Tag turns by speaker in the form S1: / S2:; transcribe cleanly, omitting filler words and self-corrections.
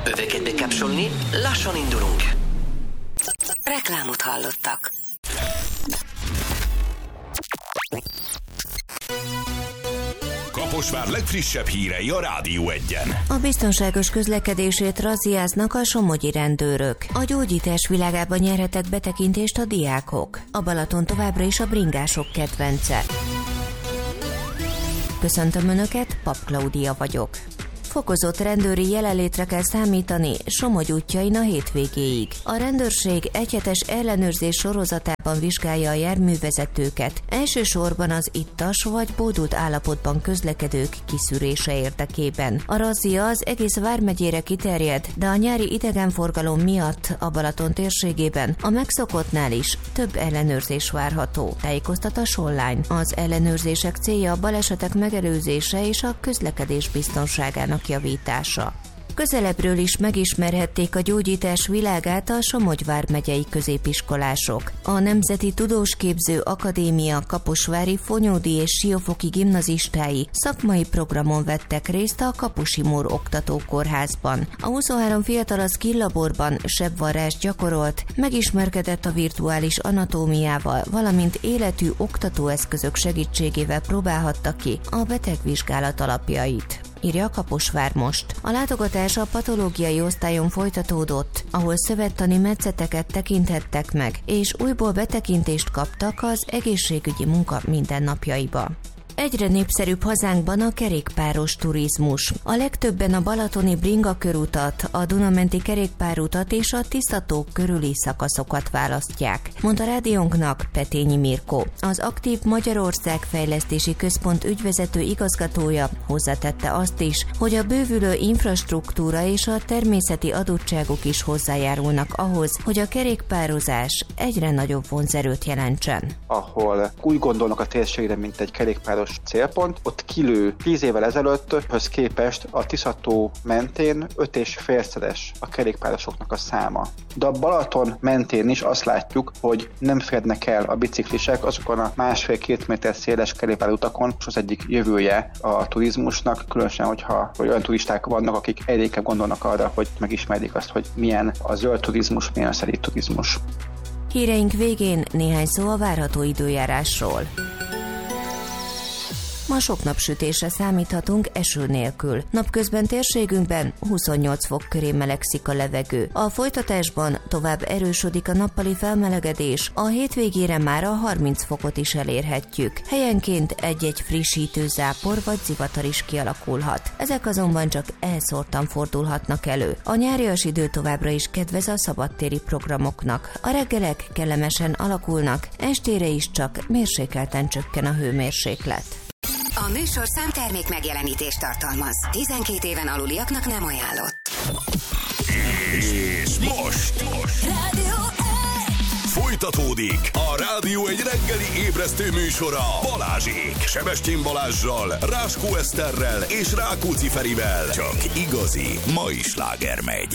S1: Öveket bekapcsolni, lassan indulunk.
S2: Reklámot hallottak.
S3: Kaposvár legfrissebb hírei a Rádió Egyen.
S4: A biztonságos közlekedését razziáznak a somogyi rendőrök. A gyógyítás világában nyerhetett betekintést a diákok. A Balaton továbbra is a bringások kedvence. Köszöntöm Önöket, Pap Klaudia vagyok. Fokozott rendőri jelenlétre kell számítani Somogy útjain a hétvégéig. A rendőrség egyhetes ellenőrzés sorozatában vizsgálja a járművezetőket, elsősorban az ittas vagy bódult állapotban közlekedők kiszűrése érdekében. A razzia az egész vármegyére kiterjed, de a nyári idegenforgalom miatt a Balaton térségében a megszokottnál is több ellenőrzés várható, tájékoztat a Online. Az ellenőrzések célja a balesetek megelőzése és a közlekedés biztonságának javítása. Közelebbről is megismerhették a gyógyítás világát a Somogy vármegyei középiskolások. A Nemzeti Tudósképző Akadémia kaposvári Fonyódi és Siófoki gimnazistái szakmai programon vettek részt a Kaposi Mór Oktatókórházban. A 23 fiatal a skill laborban sebvarrást gyakorolt, megismerkedett a virtuális anatómiával, valamint életű oktatóeszközök segítségével próbálhatta ki a betegvizsgálat alapjait, írja a Kaposvár Most. A látogatás a patológiai osztályon folytatódott, ahol szövettani metszeteket tekinthettek meg, és újból betekintést kaptak az egészségügyi munka mindennapjaiba. Egyre népszerűbb hazánkban a kerékpáros turizmus. A legtöbben a balatoni Bringa körutat, a Dunamenti kerékpárutat és a Tisza-tó körüli szakaszokat választják, mondta rádiónknak Petényi Mirkó. Az Aktív Magyarország Fejlesztési Központ ügyvezető igazgatója hozzátette azt is, hogy a bővülő infrastruktúra és a természeti adottságok is hozzájárulnak ahhoz, hogy a kerékpározás egyre nagyobb vonzerőt jelentsen.
S5: Ahol úgy gondolnak a térségre, mint egy kerékpáros célpont, ott kilő 10 évvel ezelőtthöz képest a Tisza-tó mentén 5,5-szeres a kerékpárosoknak a száma. De a Balaton mentén is azt látjuk, hogy nem férnek el a biciklisek azokon a 1,5-2 méter széles kerékpárutakon, és az egyik jövője a turizmusnak, különösen, hogyha olyan turisták vannak, akik egyre inkább gondolnak arra, hogy megismerjék azt, hogy milyen a zöld turizmus, milyen a szerint turizmus.
S4: Híreink végén néhány szó a várható időjárásról. Ma sok napsütésre számíthatunk eső nélkül. Napközben térségünkben 28 fok köré melegszik a levegő. A folytatásban tovább erősödik a nappali felmelegedés, a hétvégére már a 30 fokot is elérhetjük. Helyenként egy-egy frissítő zápor vagy zivatar is kialakulhat. Ezek azonban csak elszórtan fordulhatnak elő. A nyárias idő továbbra is kedvez a szabadtéri programoknak. A reggelek kellemesen alakulnak, estére is csak mérsékelten csökken a hőmérséklet.
S2: A műsor számtermék megjelenítést tartalmaz. 12 éven aluliaknak nem ajánlott.
S3: És most
S2: Rádió
S3: folytatódik a Rádió egy reggeli ébresztő műsora Balázsék. Sebestyén Balázssal, Ráskó Eszterrel és Rákóczi Ferivel. Csak igazi mai sláger megy.